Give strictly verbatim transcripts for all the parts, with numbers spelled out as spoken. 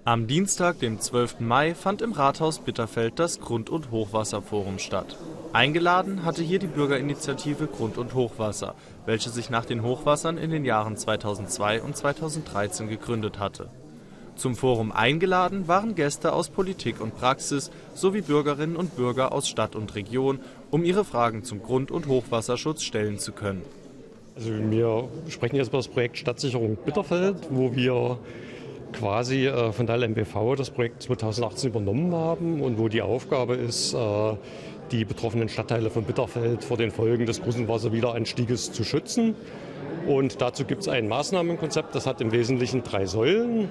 Am Dienstag, dem zwölften Mai, fand im Rathaus Bitterfeld das Grund- und Hochwasserforum statt. Eingeladen hatte hier die Bürgerinitiative Grund- und Hochwasser, welche sich nach den Hochwassern in den Jahren zweitausendzwei und zweitausenddreizehn gegründet hatte. Zum Forum eingeladen waren Gäste aus Politik und Praxis sowie Bürgerinnen und Bürger aus Stadt und Region, um ihre Fragen zum Grund- und Hochwasserschutz stellen zu können. Also wir sprechen jetzt über das Projekt Stadtsicherung Bitterfeld, wo wir quasi äh, von der L M B V das Projekt zweitausendachtzehn übernommen haben und wo die Aufgabe ist, äh, die betroffenen Stadtteile von Bitterfeld vor den Folgen des großen Wasserwiederanstieges zu schützen. Und dazu gibt es ein Maßnahmenkonzept, das hat im Wesentlichen drei Säulen.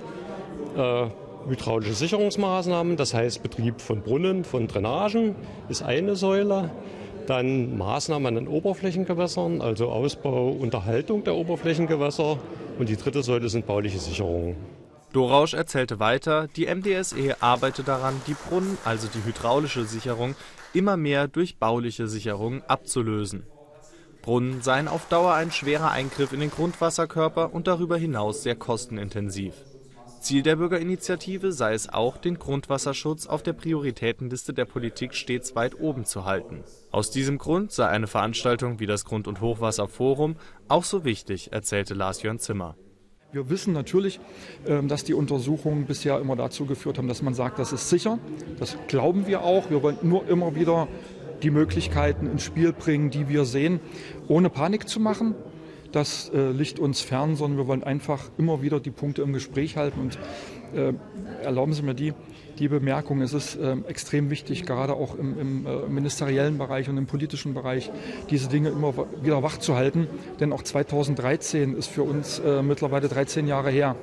Äh, hydraulische Sicherungsmaßnahmen, das heißt Betrieb von Brunnen, von Drainagen ist eine Säule. Dann Maßnahmen an den Oberflächengewässern, also Ausbau, Unterhaltung der Oberflächengewässer. Und die dritte Säule sind bauliche Sicherungen. Dorausch erzählte weiter, die M D S E arbeite daran, die Brunnen, also die hydraulische Sicherung, immer mehr durch bauliche Sicherungen abzulösen. Brunnen seien auf Dauer ein schwerer Eingriff in den Grundwasserkörper und darüber hinaus sehr kostenintensiv. Ziel der Bürgerinitiative sei es auch, den Grundwasserschutz auf der Prioritätenliste der Politik stets weit oben zu halten. Aus diesem Grund sei eine Veranstaltung wie das Grund- und Hochwasserforum auch so wichtig, erzählte Lars-Jörn Zimmer. Wir wissen natürlich, dass die Untersuchungen bisher immer dazu geführt haben, dass man sagt, das ist sicher. Das glauben wir auch. Wir wollen nur immer wieder die Möglichkeiten ins Spiel bringen, die wir sehen, ohne Panik zu machen. Das äh, liegt uns fern, sondern wir wollen einfach immer wieder die Punkte im Gespräch halten. Und äh, erlauben Sie mir die, die Bemerkung, es ist äh, extrem wichtig, gerade auch im, im äh, ministeriellen Bereich und im politischen Bereich, diese Dinge immer wieder wach zu halten. Denn auch zweitausenddreizehn ist für uns äh, mittlerweile dreizehn Jahre her.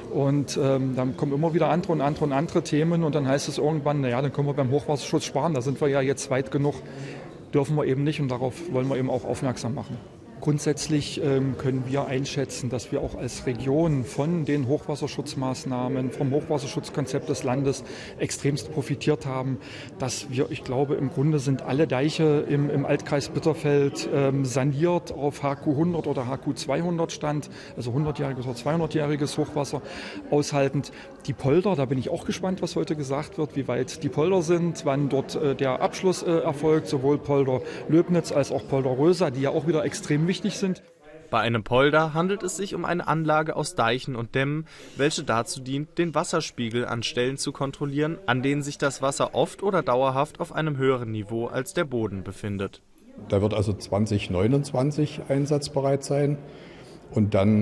Und ähm, dann kommen immer wieder andere und andere und andere Themen und dann heißt es irgendwann, naja, dann können wir beim Hochwasserschutz sparen, da sind wir ja jetzt weit genug, dürfen wir eben nicht und darauf wollen wir eben auch aufmerksam machen. Grundsätzlich ähm, können wir einschätzen, dass wir auch als Region von den Hochwasserschutzmaßnahmen, vom Hochwasserschutzkonzept des Landes extremst profitiert haben, dass wir, ich glaube, im Grunde sind alle Deiche im, im Altkreis Bitterfeld ähm, saniert auf H Q hundert oder H Q zweihundert Stand, also hundertjähriges oder zweihundertjähriges Hochwasser aushaltend. Die Polder, da bin ich auch gespannt, was heute gesagt wird, wie weit die Polder sind, wann dort äh, der Abschluss äh, erfolgt, sowohl Polder Löbnitz als auch Polder Röser, die ja auch wieder extrem wichtig sind. Bei einem Polder handelt es sich um eine Anlage aus Deichen und Dämmen, welche dazu dient, den Wasserspiegel an Stellen zu kontrollieren, an denen sich das Wasser oft oder dauerhaft auf einem höheren Niveau als der Boden befindet. Da wird also zwanzig neunundzwanzig einsatzbereit sein und dann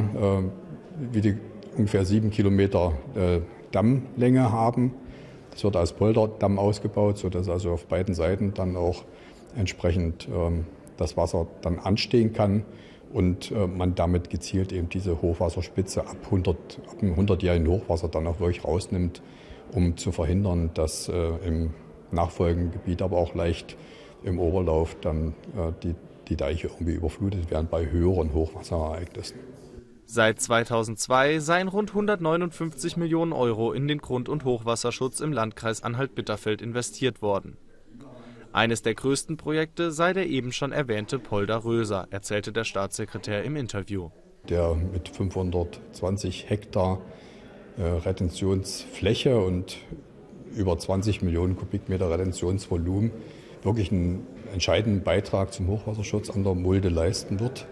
äh, wie die ungefähr sieben Kilometer äh, Dammlänge haben. Das wird als Polderdamm ausgebaut, sodass also auf beiden Seiten dann auch entsprechend äh, das Wasser dann anstehen kann und äh, man damit gezielt eben diese Hochwasserspitze ab, hundert, ab einem hundertjährigen Hochwasser dann auch wirklich rausnimmt, um zu verhindern, dass äh, im nachfolgenden Gebiet, aber auch leicht im Oberlauf dann äh, die, die Deiche irgendwie überflutet werden bei höheren Hochwasserereignissen. Seit zweitausendzwei seien rund hundertneunundfünfzig Millionen Euro in den Grund- und Hochwasserschutz im Landkreis Anhalt-Bitterfeld investiert worden. Eines der größten Projekte sei der eben schon erwähnte Polder Röser, erzählte der Staatssekretär im Interview. Der mit fünfhundertzwanzig Hektar äh, Retentionsfläche und über zwanzig Millionen Kubikmeter Retentionsvolumen wirklich einen entscheidenden Beitrag zum Hochwasserschutz an der Mulde leisten wird.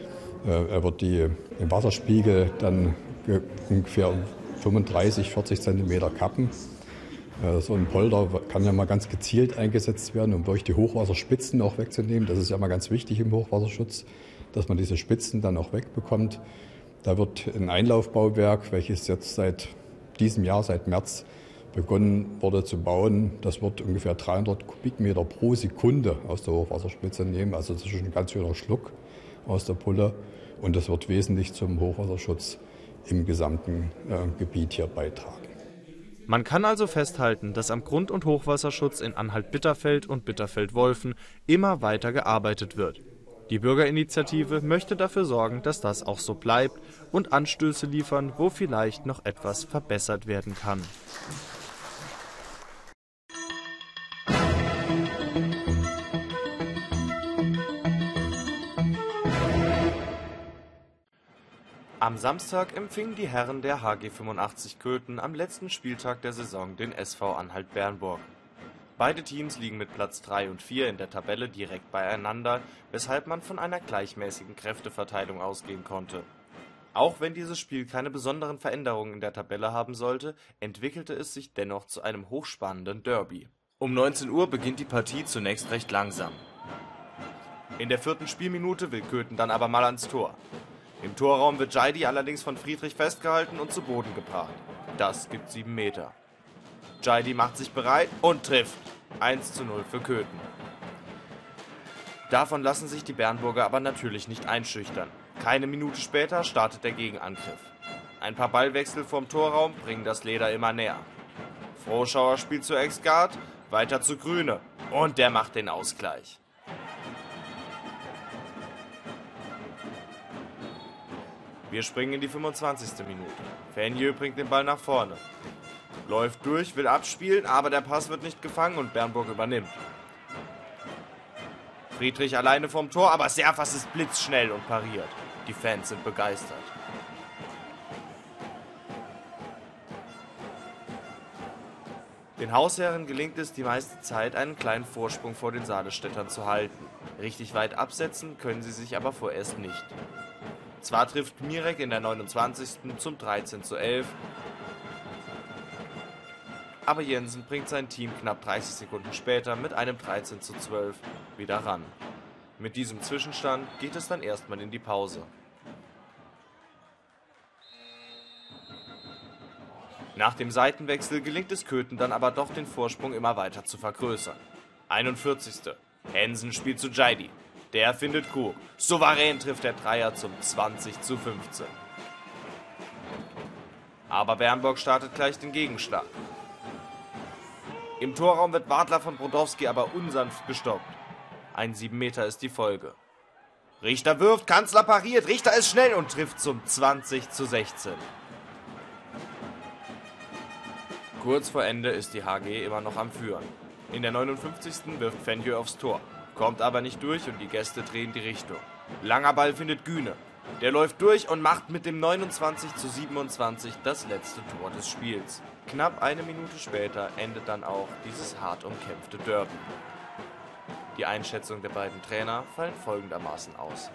Äh, er wird die, den Wasserspiegel dann ungefähr fünfunddreißig, vierzig Zentimeter kappen. So ein Polder kann ja mal ganz gezielt eingesetzt werden, um wirklich die Hochwasserspitzen auch wegzunehmen. Das ist ja mal ganz wichtig im Hochwasserschutz, dass man diese Spitzen dann auch wegbekommt. Da wird ein Einlaufbauwerk, welches jetzt seit diesem Jahr, seit März, begonnen wurde zu bauen. Das wird ungefähr dreihundert Kubikmeter pro Sekunde aus der Hochwasserspitze nehmen. Also das ist schon ein ganz schöner Schluck aus der Pulle. Und das wird wesentlich zum Hochwasserschutz im gesamten äh, Gebiet hier beitragen. Man kann also festhalten, dass am Grund- und Hochwasserschutz in Anhalt-Bitterfeld und Bitterfeld-Wolfen immer weiter gearbeitet wird. Die Bürgerinitiative möchte dafür sorgen, dass das auch so bleibt und Anstöße liefern, wo vielleicht noch etwas verbessert werden kann. Am Samstag empfingen die Herren der H G fünfundachtzig Köthen am letzten Spieltag der Saison den S V Anhalt-Bernburg. Beide Teams liegen mit Platz drei und vier in der Tabelle direkt beieinander, weshalb man von einer gleichmäßigen Kräfteverteilung ausgehen konnte. Auch wenn dieses Spiel keine besonderen Veränderungen in der Tabelle haben sollte, entwickelte es sich dennoch zu einem hochspannenden Derby. Um neunzehn Uhr beginnt die Partie zunächst recht langsam. In der vierten Spielminute will Köthen dann aber mal ans Tor. Im Torraum wird Jaidi allerdings von Friedrich festgehalten und zu Boden gebracht. Das gibt sieben Meter. Jaidi macht sich bereit und trifft. eins zu null für Köthen. Davon lassen sich die Bernburger aber natürlich nicht einschüchtern. Keine Minute später startet der Gegenangriff. Ein paar Ballwechsel vom Torraum bringen das Leder immer näher. Froschauer spielt zu Ex-Gard, weiter zu Grüne und der macht den Ausgleich. Wir springen in die fünfundzwanzigste Minute. Fenjö bringt den Ball nach vorne. Läuft durch, will abspielen, aber der Pass wird nicht gefangen und Bernburg übernimmt. Friedrich alleine vorm Tor, aber Servas ist blitzschnell und pariert. Die Fans sind begeistert. Den Hausherren gelingt es die meiste Zeit, einen kleinen Vorsprung vor den Saalestettern zu halten. Richtig weit absetzen können sie sich aber vorerst nicht. Zwar trifft Mirek in der neunundzwanzigsten zum dreizehn zu elf, aber Jensen bringt sein Team knapp dreißig Sekunden später mit einem dreizehn zu zwölf wieder ran. Mit diesem Zwischenstand geht es dann erstmal in die Pause. Nach dem Seitenwechsel gelingt es Köthen dann aber doch, den Vorsprung immer weiter zu vergrößern. einundvierzigste Hensen spielt zu Jaidi. Der findet Krug. Souverän trifft der Dreier zum zwanzig zu fünfzehn. Aber Bernburg startet gleich den Gegenschlag. Im Torraum wird Wadler von Brodowski aber unsanft gestoppt. Ein sieben Meter ist die Folge. Richter wirft, Kanzler pariert, Richter ist schnell und trifft zum zwanzig zu sechzehn. Kurz vor Ende ist die H G immer noch am Führen. In der neunundfünfzigsten wirft Fenjö aufs Tor, kommt aber nicht durch und die Gäste drehen die Richtung. Langer Ball findet Güne. Der läuft durch und macht mit dem neunundzwanzig zu siebenundzwanzig das letzte Tor des Spiels. Knapp eine Minute später endet dann auch dieses hart umkämpfte Derby. Die Einschätzung der beiden Trainer fallen folgendermaßen aus.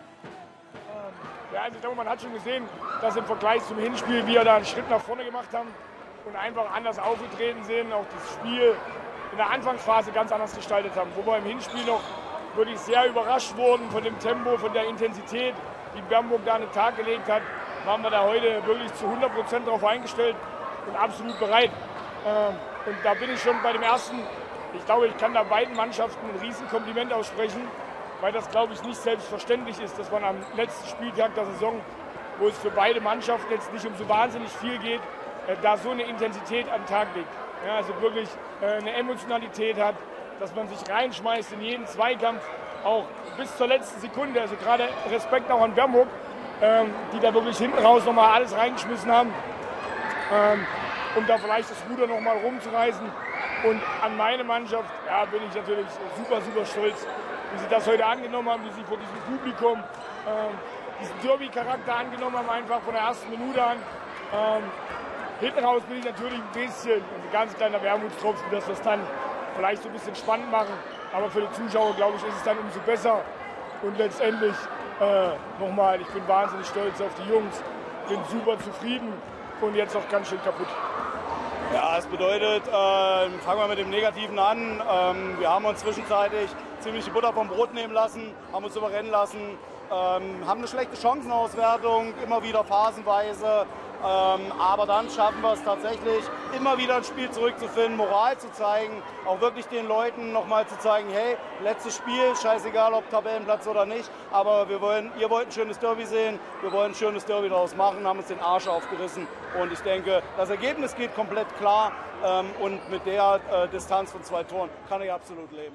Ja, also ich glaube, man hat schon gesehen, dass im Vergleich zum Hinspiel wir da einen Schritt nach vorne gemacht haben und einfach anders aufgetreten sind, auch das Spiel in der Anfangsphase ganz anders gestaltet haben. Wo wir im Hinspiel noch wirklich sehr überrascht wurden von dem Tempo, von der Intensität, die Bernburg da an den Tag gelegt hat, waren wir da heute wirklich zu hundert Prozent darauf eingestellt und absolut bereit. Und da bin ich schon bei dem ersten, ich glaube, ich kann da beiden Mannschaften ein Riesenkompliment aussprechen, weil das, glaube ich, nicht selbstverständlich ist, dass man am letzten Spieltag der Saison, wo es für beide Mannschaften jetzt nicht um so wahnsinnig viel geht, da so eine Intensität an den Tag legt. Ja, also wirklich eine Emotionalität hat, dass man sich reinschmeißt in jeden Zweikampf, auch bis zur letzten Sekunde. Also gerade Respekt auch an Bernburg, ähm, die da wirklich hinten raus nochmal alles reingeschmissen haben, ähm, um da vielleicht das Ruder nochmal rumzureißen. Und an meine Mannschaft, ja, bin ich natürlich super, super stolz, wie sie das heute angenommen haben, wie sie vor diesem Publikum ähm, diesen Derby-Charakter angenommen haben, einfach von der ersten Minute an. Ähm, hinten raus bin ich natürlich ein bisschen, ein ganz kleiner Wermutstropfen, dass wir es dann vielleicht so ein bisschen spannend machen. Aber für die Zuschauer, glaube ich, ist es dann umso besser. Und letztendlich äh, nochmal, ich bin wahnsinnig stolz auf die Jungs, bin super zufrieden und jetzt auch ganz schön kaputt. Ja, es bedeutet, äh, fangen wir mit dem Negativen an. Ähm, wir haben uns zwischenzeitlich ziemlich die Butter vom Brot nehmen lassen, haben uns überrennen lassen, ähm, haben eine schlechte Chancenauswertung, immer wieder phasenweise. Ähm, aber dann schaffen wir es tatsächlich, immer wieder ins Spiel zurückzufinden, Moral zu zeigen, auch wirklich den Leuten nochmal zu zeigen, hey, letztes Spiel, scheißegal ob Tabellenplatz oder nicht, aber wir wollen, ihr wollt ein schönes Derby sehen, wir wollen ein schönes Derby daraus machen, haben uns den Arsch aufgerissen und ich denke, das Ergebnis geht komplett klar ähm, und mit der äh, Distanz von zwei Toren kann ich absolut leben.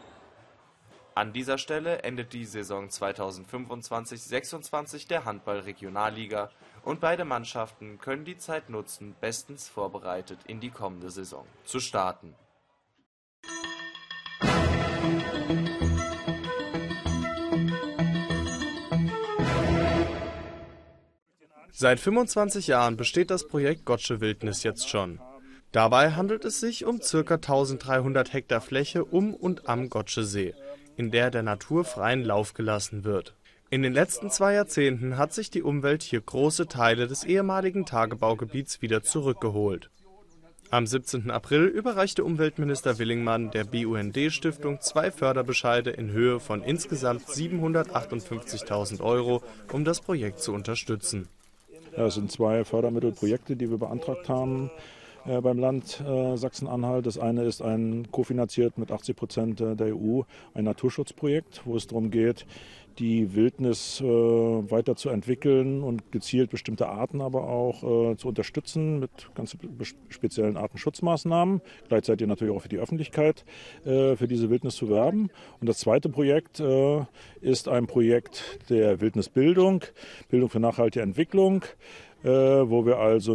An dieser Stelle endet die Saison zweitausendfünfundzwanzig sechsundzwanzig der Handball-Regionalliga und beide Mannschaften können die Zeit nutzen, bestens vorbereitet in die kommende Saison zu starten. Seit fünfundzwanzig Jahren besteht das Projekt Gottsche Wildnis jetzt schon. Dabei handelt es sich um ca. eintausenddreihundert Hektar Fläche um und am Gottsche See, in der der Natur freien Lauf gelassen wird. In den letzten zwei Jahrzehnten hat sich die Umwelt hier große Teile des ehemaligen Tagebaugebiets wieder zurückgeholt. Am siebzehnten April überreichte Umweltminister Willingmann der B U N D-Stiftung zwei Förderbescheide in Höhe von insgesamt siebenhundertachtundfünfzigtausend Euro, um das Projekt zu unterstützen. Ja, es sind zwei Fördermittelprojekte, die wir beantragt haben äh, beim Land äh, Sachsen-Anhalt. Das eine ist ein kofinanziert mit achtzig Prozent der E U, ein Naturschutzprojekt, wo es darum geht, die Wildnis äh, weiter zu entwickeln und gezielt bestimmte Arten aber auch äh, zu unterstützen mit ganz speziellen Artenschutzmaßnahmen, gleichzeitig natürlich auch für die Öffentlichkeit äh, für diese Wildnis zu werben. Und das zweite Projekt äh, ist ein Projekt der Wildnisbildung, Bildung für nachhaltige Entwicklung, äh, wo wir also